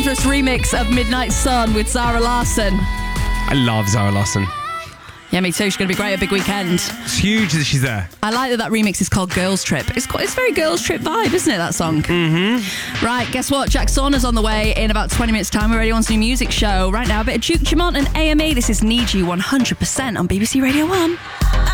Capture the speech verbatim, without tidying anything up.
Lazarus remix of Midnight Sun with Zara Larsson. I love Zara Larsson. Yeah, me too. She's going to be great at Big Weekend. It's huge that she's there. I like that that remix is called Girls Trip. It's quite, it's very Girls Trip vibe, isn't it, that song? Mm-hmm. Right, guess what? Jack Sauna's on the way in about twenty minutes' time. We're ready on some new music show. Right now, a bit of Duke Dumont and A M E. This is Need You one hundred percent on B B C Radio one.